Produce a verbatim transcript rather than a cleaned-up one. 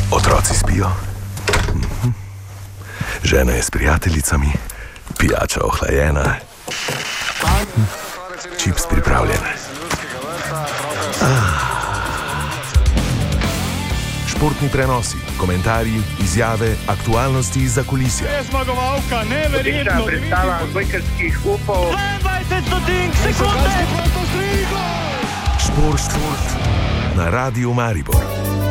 Otroci spijo. Žena je s prijateljicami, pijača ohlajena, čips pripravljen. Ah. Športni prenosi, komentarji, izjave, aktualnosti iz zakulisja. Je zmagovalka, neverjetno. Predstava zbojkarskih upov. dvaindvajset stotink sekunde. Šport, šport na Radiu Maribor.